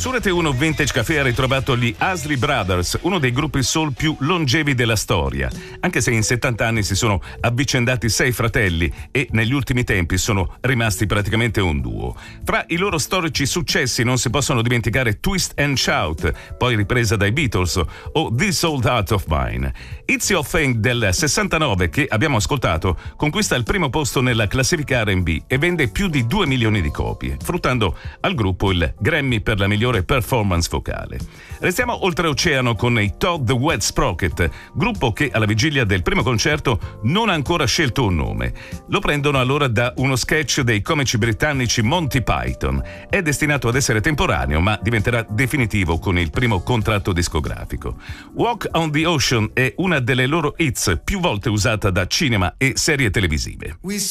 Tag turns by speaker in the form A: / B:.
A: Su Rete 1 Vintage Café ha ritrovato gli Isley Brothers, uno dei gruppi soul più longevi della storia, anche se in 70 anni si sono avvicendati 6 fratelli e negli ultimi tempi sono rimasti praticamente un duo. Fra i loro storici successi non si possono dimenticare Twist and Shout, poi ripresa dai Beatles, o This Old Heart of Mine. It's Your Thing del 69, che abbiamo ascoltato, conquista il primo posto nella classifica R&B e vende più di 2 milioni di copie, fruttando al gruppo il Grammy per la migliore performance vocale. Restiamo oltreoceano con i Todd the Wet Sprocket, gruppo che alla vigilia del primo concerto non ha ancora scelto un nome. Lo prendono allora da uno sketch dei comici britannici Monty Python. È destinato ad essere temporaneo, ma diventerà definitivo con il primo contratto discografico. Walk on the Ocean è una delle loro hits più volte usata da cinema e serie televisive.